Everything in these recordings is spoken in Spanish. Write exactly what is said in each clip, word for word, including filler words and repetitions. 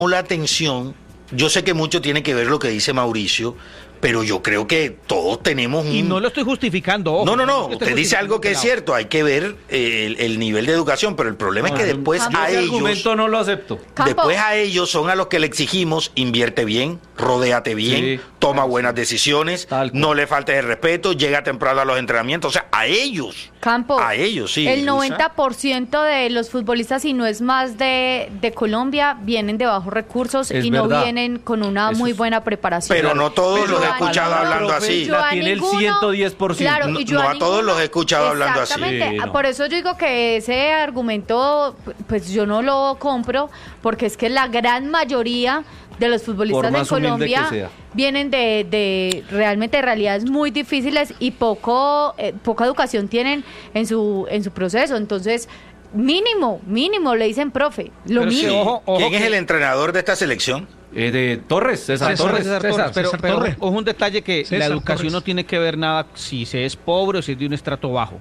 la atención, yo sé que mucho tiene que ver lo que dice Mauricio, pero yo creo que todos tenemos un... Y no lo estoy justificando. Ojo, no, no, no, no usted dice algo que es cierto, hay que ver eh, el, el nivel de educación, pero el problema no, es que después Campo. a Ese ellos... argumento no lo acepto. Campo. Después a ellos son a los que le exigimos, invierte bien, rodéate bien, sí, toma buenas decisiones, no le faltes el respeto, llega temprano a los entrenamientos, o sea, a ellos. Campo, a ellos, sí. El noventa por ciento de los futbolistas, y no es más de, de Colombia, vienen de bajos recursos es y verdad. no vienen con una Eso muy buena preparación. Pero no todos pero los he escuchado hablando así. La tiene el ciento diez por ciento. Claro, no, y yo no a, a todos ninguno, los he escuchado hablando así. Exactamente, sí, no. Por eso yo digo que ese argumento, pues yo no lo compro, porque es que la gran mayoría de los futbolistas en Colombia vienen de, de realmente de realidades muy difíciles y poco eh, poca educación tienen en su en su proceso. Entonces, mínimo, mínimo le dicen profe, lo pero mínimo. Sí, ojo, ojo, ¿quién que... es el entrenador de esta selección? Eh, de Torres, César, César Torres. César, César Torres. Pero, César pero Torres. ojo un detalle que César la educación Torres. no tiene que ver nada si se es pobre o si es de un estrato bajo.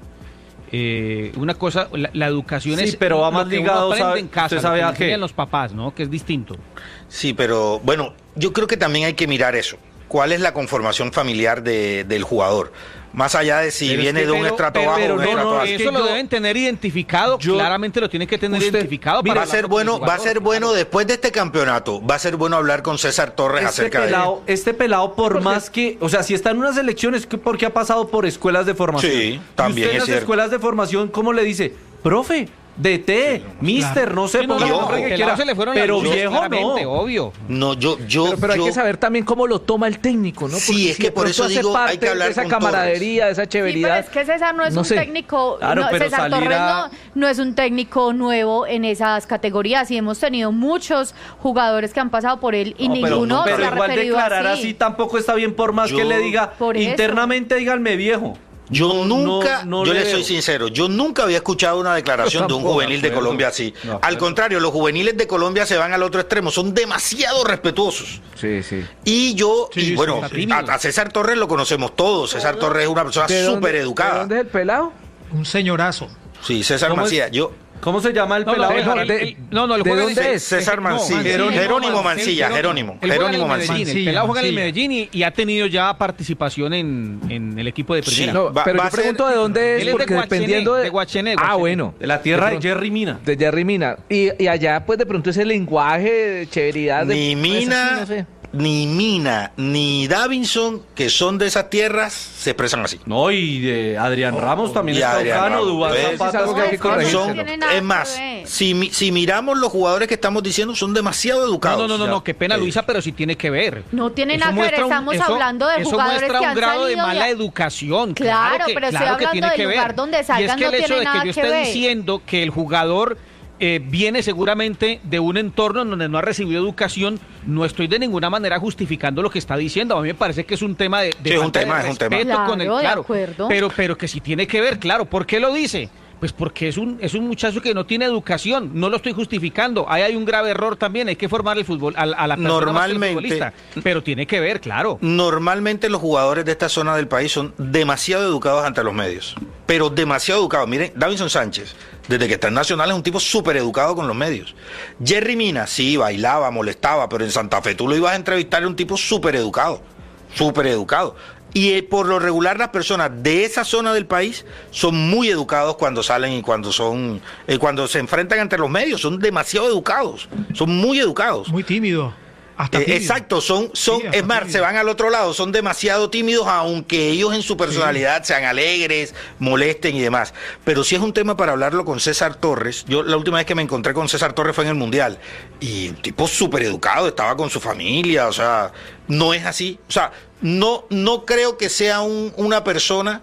Eh, una cosa, la, la educación sí, es pero va más ligado, sabe, en casa, usted sabe lo a qué. los papás, ¿no? Que es distinto. Sí, pero bueno, yo creo que también hay que mirar eso. ¿Cuál es la conformación familiar de, del jugador? Más allá de si pero viene es que, de un pero, estrato pero, bajo pero o un no, estrato no, alto. eso lo yo, deben tener identificado, yo, claramente lo tienen que tener usted, identificado. Mira, para va a ser bueno, va a ser bueno claro. Después de este campeonato, va a ser bueno hablar con César Torres este acerca pelado, de él. Este pelado, por porque, más que, o sea, si está en unas elecciones, porque ha pasado por escuelas de formación. Sí, también y usted es en las cierto. escuelas de formación, ¿cómo le dice? Profe, D T, sí, mister, claro. no sé, sí, no, ponga no, el nombre no, que quiera, se le fueron pero las viejo no, obvio. No, yo, yo, pero, pero yo, hay que saber también cómo lo toma el técnico, ¿no? Porque sí, es si que por eso digo, hay que hablar de esa con camaradería, de esa chéveridad. Sí, pero es que César no es no un sé. técnico, claro, no, pero César Torres a... no, no es un técnico nuevo en esas categorías y hemos tenido muchos jugadores que han pasado por él y no, pero, ninguno no, pero se ha igual referido declarar así. así tampoco está bien, por más yo, que le diga por internamente, díganme viejo. Yo nunca, no, no yo le leo. soy sincero, yo nunca había escuchado una declaración de un juvenil de Colombia así. No, Al contrario, los juveniles de Colombia se van al otro extremo, son demasiado respetuosos. Sí, sí. Y yo, Sí, y sí, bueno, sí, a, a César Torres lo conocemos todos. César Torres es una persona súper educada. ¿De dónde es el pelado? Un señorazo. Sí, César Macías. Yo, ¿Cómo se llama el No, pelado? no, de- el- el- no, no, el ¿de juega dónde en- es? César no, Mancilla. Jerónimo, Jerónimo Mancilla, Mancilla, Jerónimo. Él juega en Jerónimo el Medellín, Mancilla. el pelado juega en el Mancilla. Medellín y, y ha tenido ya participación en, en el equipo de primera. Sí. No, Va- pero va yo a ser- pregunto de dónde es, Él es de porque Guachené, dependiendo de... de Guachené, Ah, Guachené. bueno. De la tierra de, pronto- Jerry Mina. De Jerry Mina. Y, y allá, pues, de pronto ese lenguaje de chéveridad... De, Ni pues, Mina, así, no sé. ni Mina, ni Davinson, que son de esas tierras, se expresan así. No, y de Adrián Ramos también y es Adrián caucano, Ramos. Duván ¿Ves? Zapata. Sí, es algo que hay que No, corregir. no Son- tiene nada es que más, ver. si, mi- si miramos los jugadores que estamos diciendo, son demasiado No, educados. no, no, no, Ya. no, qué pena, Eh, Luisa, pero sí tiene que ver. No tiene Eso nada que ver, muestra un- estamos eso- hablando de eso jugadores muestra que un han grado de salido mala de- educación. Claro, Claro, que, pero estoy claro que hablando tiene del que ver. lugar donde Y es salgan, que no el hecho tiene de que nada yo que esté ver. diciendo que el jugador eh, viene seguramente de un entorno donde no ha recibido educación, no estoy de ninguna manera justificando lo que está diciendo. A mí me parece que es un tema de, de Sí, es un falta de tema, es un tema. respeto con el Claro, de claro, acuerdo. pero pero que sí tiene que ver, claro. ¿Por qué lo dice? Pues porque es un es un muchacho que no tiene educación, no lo estoy justificando. Ahí hay un grave error también, hay que formar el fútbol a, a la persona más que el Normalmente- futbolista, pero tiene que ver, claro. Normalmente los jugadores de esta zona del país son demasiado educados ante los medios, pero demasiado educados. Miren, Davinson Sánchez, desde que está en Nacional, es un tipo súper educado con los medios. Jerry Mina, sí, bailaba, molestaba, pero en Santa Fe tú lo ibas a entrevistar, era un tipo súper educado, súper educado. Y eh, por lo regular las personas de esa zona del país son muy educados cuando salen y cuando son eh, cuando se enfrentan ante los medios, son demasiado educados, son muy educados. Muy tímido. Hasta Eh, tímido. exacto, son, son Sí, hasta es más, tímido. se van al otro lado, son demasiado tímidos, aunque ellos en su personalidad sean alegres, molesten y demás. Pero si es un tema para hablarlo con César Torres, yo la última vez que me encontré con César Torres fue en el Mundial, y un tipo súper educado, estaba con su familia, o sea, no es así. O sea, no, no creo que sea un, una persona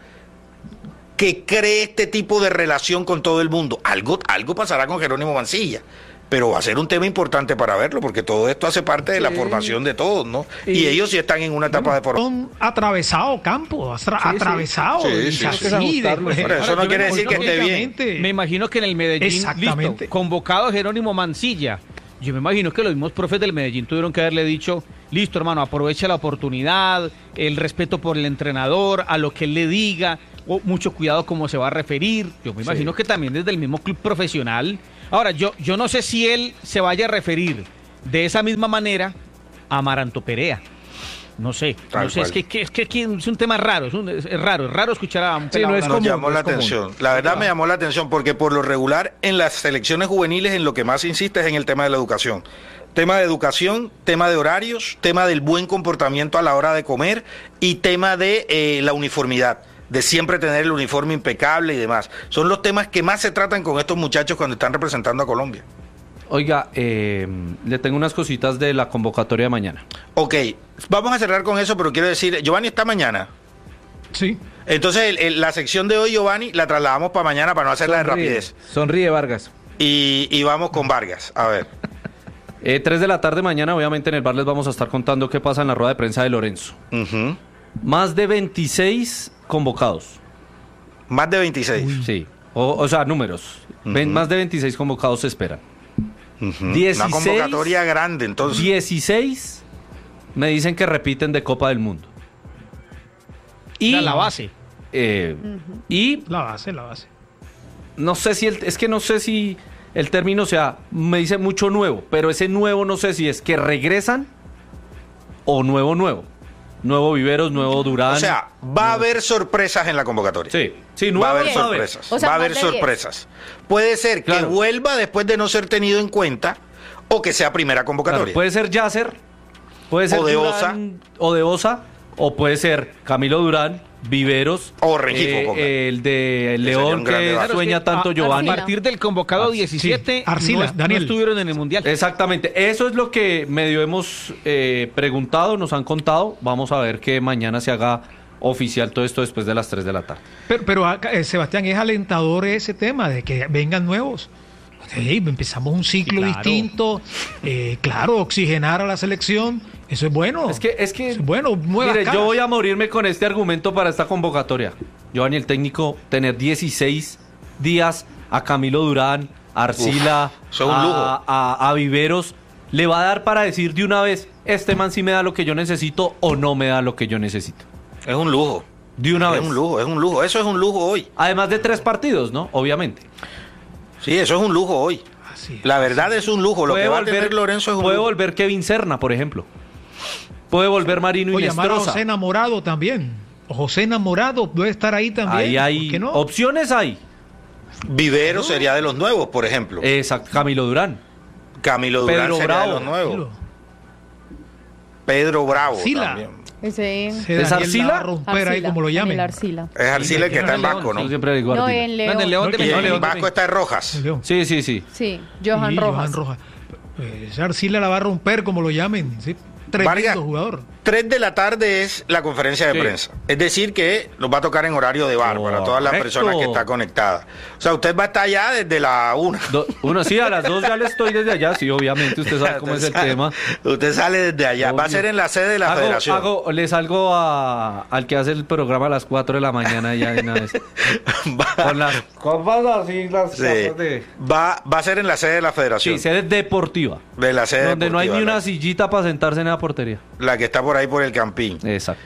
que cree este tipo de relación con todo el mundo. Algo, algo pasará con Jerónimo Mancilla. Pero va a ser un tema importante para verlo, porque todo esto hace parte de la Sí. formación de todos, ¿no? Y, Y- ellos sí están en una etapa de formación. Son atravesado campo, atra- Sí, sí. atravesado. Sí, y sí, ya sí. sí, Ajustarlo. de- Por eso Ahora, no yo quiere me decir que esté bien. lógicamente, Me imagino que en el Medellín, Exactamente. listo, convocado Jerónimo Mancilla. Yo me imagino que los mismos profes del Medellín tuvieron que haberle dicho, listo hermano, aprovecha la oportunidad, el respeto por el entrenador, a lo que él le diga, o mucho cuidado cómo se va a referir. Yo me imagino que también desde el mismo club profesional. Ahora, yo, yo no sé si él se vaya a referir De esa misma manera, Amaranto Perea. No sé, Tal no sé, es cual. que, que- es que aquí es un tema raro, es, un- es raro, es raro escuchar a un Sí, pelado no es hablar. Nos común, llamó no la es común. atención. La verdad me llamó la atención porque por lo regular en las selecciones juveniles en lo que más insiste es en el tema de la educación. Tema de educación, tema de horarios, tema del buen comportamiento a la hora de comer y tema de eh, la uniformidad, de siempre tener el uniforme impecable y demás. Son los temas que más se tratan con estos muchachos cuando están representando a Colombia. Oiga, eh, le tengo unas cositas de la convocatoria de mañana. Ok, vamos a cerrar con eso, pero quiero decir, Giovanni está mañana. Sí. Entonces el- el- la sección de hoy, Giovanni, la trasladamos para mañana para no hacerla de Sonríe, rapidez. Sonríe, Vargas. Y, y vamos con Vargas, a ver. Eh, tres de la tarde mañana, obviamente en el bar les vamos a estar contando qué pasa en la rueda de prensa de Lorenzo. Ujú. Más de veintiséis convocados. Más de veintiséis. Sí, o, o sea, números. Ven- Ujú. más de veintiséis convocados se esperan. Ujú. dieciséis. Una convocatoria grande, entonces. dieciséis me dicen que repiten de Copa del Mundo. Y, Era la base. eh, y La base, la base. no sé si, el, es que no sé si el término sea, me dice mucho nuevo, pero ese nuevo no sé si es que regresan o nuevo nuevo. Nuevo Viveros, nuevo Durán. O sea, va a haber sorpresas en la convocatoria. sí, sí, Va a nuevo haber va a haber. sorpresas. O sea, va a más haber de diez. sorpresas. Puede ser que Claro. vuelva después de no ser tenido en cuenta o que sea primera Claro, convocatoria. puede ser Yasser, puede ser O de Durán, o de Osa, o puede ser Camilo Durán, Viveros, O Rengifo, eh, ponga. el de sería León un gran que debate. sueña Claro, es que tanto a- Giovanni. A partir del convocado Ah, diecisiete, sí. Arcila, no, est- no Daniel. estuvieron en el Mundial. Exactamente, eso es lo que medio hemos eh, preguntado, nos han contado. Vamos a ver que mañana se haga oficial todo esto después de las tres de la tarde. Pero, pero acá, eh, Sebastián, es alentador ese tema de que vengan nuevos. Hey, empezamos un ciclo Sí, claro. distinto. Eh, claro, oxigenar a la selección. Eso es bueno. Es que, es que, Eso es bueno, nuevas mire, caras. yo voy a morirme con este argumento para esta convocatoria. Giovanni, el técnico, tener dieciséis días a Camilo Durán, a Arcila, Uf, eso es un lujo. a, a- a Viveros, le va a dar para decir de una vez, este man sí me da lo que yo necesito o no me da lo que yo necesito. Es un lujo. De una Es vez. un lujo, es un lujo. Eso es un lujo hoy. Además de tres partidos, ¿no? Obviamente. Sí, eso es un lujo hoy. Así es. La verdad es un lujo. Lo que va a tener Lorenzo es un puede lujo. volver Kevin Serna, por ejemplo. Puede volver Marino O llamar a Inestrosa. José Enamorado también. O José Enamorado puede estar ahí también. Ahí ¿Por hay qué no? opciones hay. Vivero sería de los nuevos, por ejemplo. Exacto, Camilo Durán. Camilo Durán Pedro sería Bravo. de los nuevos. Dilo. Pedro Bravo Sila. también. Ese Ese ¿Es Daniel Arcila? la va a romper ahí como lo Daniel llamen. Arcila. Es Arcila el que está en León, Vasco, ¿no? Yo siempre digo No, Ardila. en No, León. en el León No, Y también, no, en León Vasco también. está en Rojas. El León. Sí, sí, sí. Sí, Johan Sí, Rojas. Johan Rojas. Eh, Ese Arcila la va a romper como lo llamen. Sí, tremendo Vargas. jugador. tres de la tarde es la conferencia de Sí. prensa. Es decir, que nos va a tocar en horario de bar para todas las Correcto. personas que están conectadas. O sea, usted va a estar allá desde la una. Do- uno sí, a las dos ya le estoy desde allá. Sí, obviamente, usted sabe cómo es el sale- tema. Usted sale desde allá. Va a Obvio. ser en la sede de la Hago- federación. hago- le salgo a, al que hace el programa a las cuatro de la mañana ya de una vez. Va- Con las copas así, las sí. tapas de... va, va a ser en la sede de la federación. Sí, sede deportiva. de la sede Donde no hay ni deportiva, una la- sillita para sentarse en la portería. La que está por ahí por el campín. Exacto.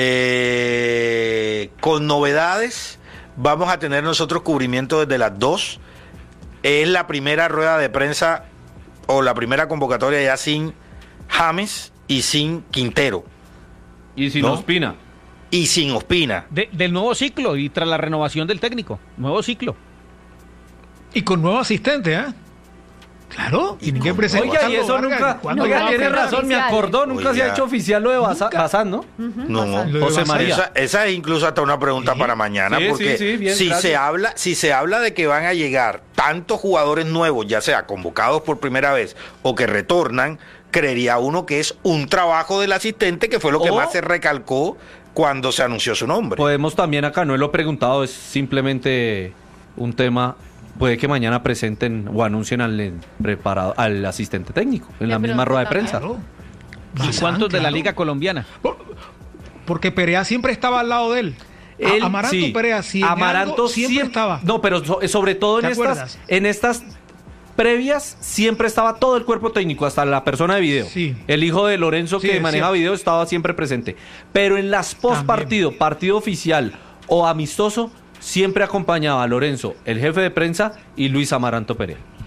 Eh, con novedades, vamos a tener nosotros cubrimiento desde las dos. Es la primera rueda de prensa o la primera convocatoria ya sin James y sin Quintero Y si ¿No? no Ospina. y sin Ospina. De- del nuevo ciclo y tras la renovación del técnico. Nuevo ciclo. Y con nuevo asistente, ¿ah? Claro, tienen que con- presentarlo. Oiga, y eso Vargas. nunca. ¿Cuándo Oiga, no, va a tiene pero frenar? razón, me oficial. acordó. Nunca se ha Oiga. hecho oficial lo de Baza- Nunca. Bazán, ¿no? No, Lo de José Bazán. María. Esa, esa es incluso hasta una pregunta Sí. para mañana, Sí, porque sí, sí, bien, si gracias. se habla, si se habla de que van a llegar tantos jugadores nuevos, ya sea convocados por primera vez o que retornan, creería uno que es un trabajo del asistente, que fue lo que O- más se recalcó cuando se anunció su nombre. Podemos también acá, no lo he preguntado, es simplemente un tema. Puede que mañana presenten o anuncien al eh, preparado, al asistente técnico en De la misma pronto rueda de también. prensa. Claro. ¿Y Bazán, cuántos de la claro. Liga Colombiana? Por- Porque Perea siempre estaba al lado de él. A- Él, Amaranto sí. Perea, si en Amaranto algo, siempre estaba. No, pero so- sobre todo en ¿Te estas, acuerdas? en estas previas siempre estaba todo el cuerpo técnico, hasta la persona de video. Sí. El hijo de Lorenzo Sí, que es maneja cierto. video estaba siempre presente. Pero en las post partido, partido oficial o amistoso, siempre acompañaba a Lorenzo, el jefe de prensa, y Luis Amaranto Perea.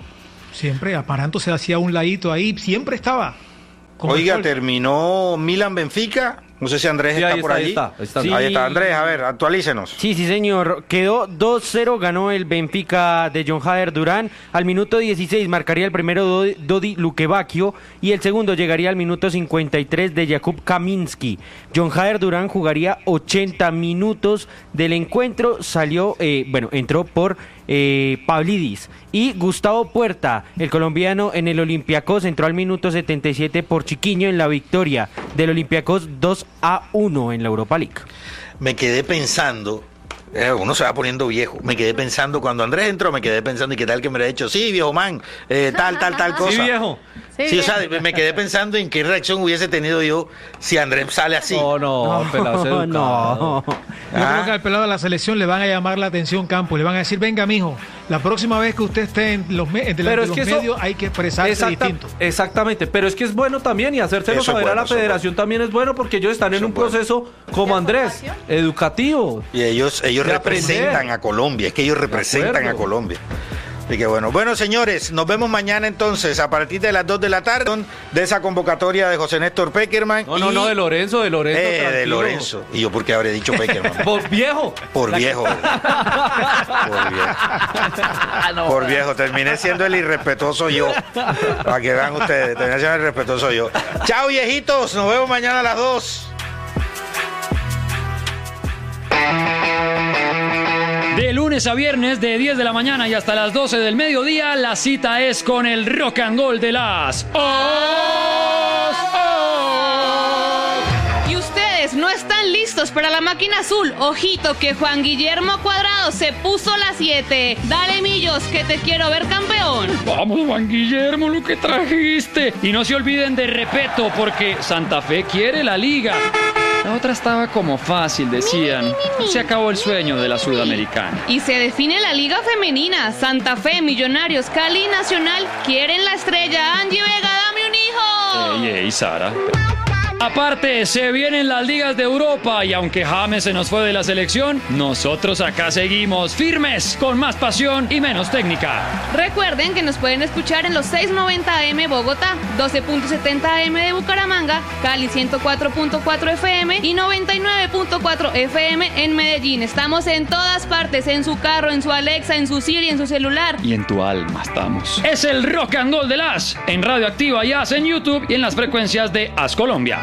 Siempre, Amaranto se hacía un ladito ahí, siempre estaba. Oiga, terminó Milan Benfica. No sé si Andrés sí, está ahí por está, allí. Ahí está, ahí está. Sí. Ahí está Andrés, a ver, actualícenos. Sí, sí, señor. Quedó dos cero, ganó el Benfica de John Hader Durán. Al minuto dieciséis marcaría el primero Dodi, Dodi Lukebakio y el segundo llegaría al minuto cincuenta y tres de Jakub Kaminski. John Hader Durán jugaría ochenta minutos del encuentro, salió, eh, bueno, entró por eh, Pavlidis. Y Gustavo Puerta, el colombiano en el Olympiacos, entró al minuto setenta y siete por Chiquiño en la victoria del Olympiacos dos a uno en la Europa League. Me quedé pensando, eh, uno se va poniendo viejo, me quedé pensando, cuando Andrés entró, me quedé pensando, ¿y qué tal que me hubiera dicho? Sí, viejo man, eh, tal, tal, tal cosa. Sí, viejo. Sí, Sí, o sea, me quedé pensando en qué reacción hubiese tenido yo si Andrés sale así. No, no, no pelado es educado. no. Yo Ah. creo que al pelado de la selección le van a llamar la atención Campo, le van a decir, venga mijo, la próxima vez que usted esté en los, me delante Pero de es los que eso- medios hay que expresarse Exacta- distinto. Exactamente, pero es que es bueno también y hacérselo Eso es saber bueno, a la eso es federación también es bueno porque ellos están Eso en un es bueno. proceso como ¿De Andrés, formación? educativo. Y ellos, ellos De representan aprender. a Colombia, es que ellos representan a acuerdo. Colombia. Así que bueno, bueno señores, nos vemos mañana entonces a partir de las dos de la tarde de esa convocatoria de José Néstor Peckerman. No, no, y- no, de Lorenzo, de Lorenzo. Eh, de tranquilo. Lorenzo. Y yo, ¿por qué habré dicho Peckerman? Por viejo. Por viejo. Por viejo. Por viejo. Terminé siendo el irrespetuoso yo. Para que vean ustedes. Terminé siendo el irrespetuoso yo. Chao, viejitos. Nos vemos mañana a las dos. De lunes a viernes, de diez de la mañana y hasta las doce del mediodía, la cita es con el rock and roll de las Os. Y ustedes no están listos para la máquina azul. Ojito que Juan Guillermo Cuadrado se puso las siete. Dale, Millos, que te quiero ver campeón. Vamos, Juan Guillermo, lo que trajiste. Y no se olviden de Repeto, porque Santa Fe quiere la liga. La otra estaba como fácil, decían. Se acabó el sueño de la Sudamericana. Y se define la liga femenina. Santa Fe, Millonarios, Cali y Nacional quieren la estrella. Angie Vega, dame un hijo. Ey, ey, Sara. Aparte, se vienen las ligas de Europa y aunque James se nos fue de la selección, nosotros acá seguimos firmes, con más pasión y menos técnica. Recuerden que nos pueden escuchar en los seiscientos noventa A M Bogotá, doce punto setenta A M de Bucaramanga, Cali ciento cuatro punto cuatro F M y noventa y nueve punto cuatro F M en Medellín. Estamos en todas partes, en su carro, en su Alexa, en su Siri, en su celular. Y en tu alma estamos. Es el Rock and Roll de Las, en Radioactiva y As en YouTube y en las frecuencias de As Colombia.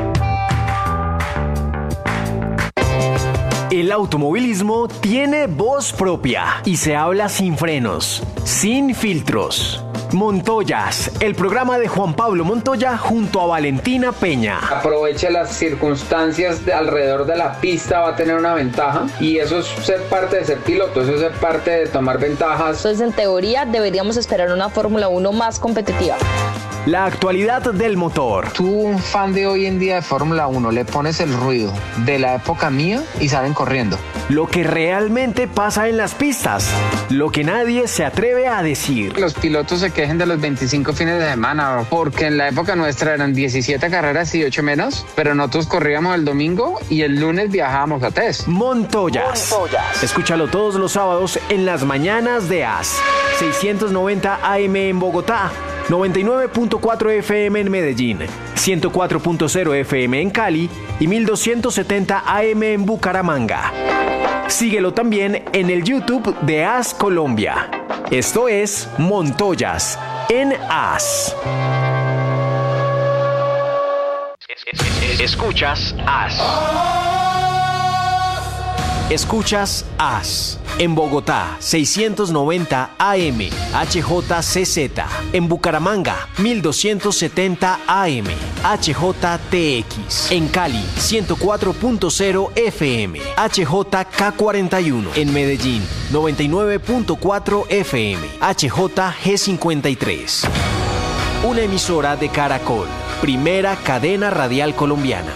El automovilismo tiene voz propia y se habla sin frenos, sin filtros. Montoyas, el programa de Juan Pablo Montoya junto a Valentina Peña. Aproveche las circunstancias de alrededor de la pista, va a tener una ventaja y eso es ser parte de ser piloto, eso es ser parte de tomar ventajas. Entonces, en teoría, deberíamos esperar una Fórmula uno más competitiva. La actualidad del motor. Tú, un fan de hoy en día de Fórmula uno, le pones el ruido de la época mía y salen corriendo. Lo que realmente pasa en las pistas. Lo que nadie se atreve a decir. Los pilotos se quejen de los veinticinco fines de semana, porque en la época nuestra eran diecisiete carreras y ocho menos, pero nosotros corríamos el domingo y el lunes viajábamos a test. Montoyas. Montoyas. Escúchalo todos los sábados en las mañanas de As. seiscientos noventa A M en Bogotá. noventa y nueve punto cuatro F M en Medellín, ciento cuatro punto cero F M en Cali y mil doscientos setenta A M en Bucaramanga. Síguelo también en el YouTube de As Colombia. Esto es Montoyas en As. Escuchas As. Escuchas As. En Bogotá, seiscientos noventa A M, H J C Z. En Bucaramanga, mil doscientos setenta A M, H J T X. En Cali, ciento cuatro punto cero F M, H J K cuarenta y uno. En Medellín, noventa y nueve punto cuatro F M, H J G cincuenta y tres. Una emisora de Caracol, primera cadena radial colombiana.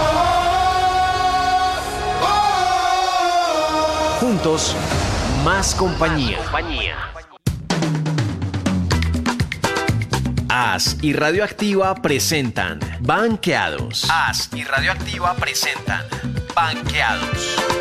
Juntos, más compañía. As y Radioactiva presentan Banqueados. As y Radioactiva presentan Banqueados.